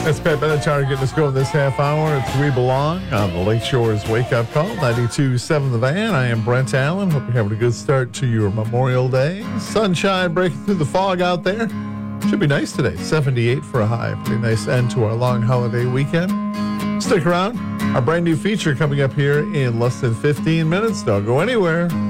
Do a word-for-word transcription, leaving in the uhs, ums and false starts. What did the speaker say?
That's Pat Benatar getting us going this half hour. It's We Belong on the Lakeshore's Wake Up Call, ninety-two point seven The Van. I am Brent Allen. Hope you're having a good start to your Memorial Day. Sunshine breaking through the fog out there. Should be nice today. seventy-eight for a high. Pretty nice end to our long holiday weekend. Stick around. Our brand new feature coming up here in less than fifteen minutes. Don't go anywhere.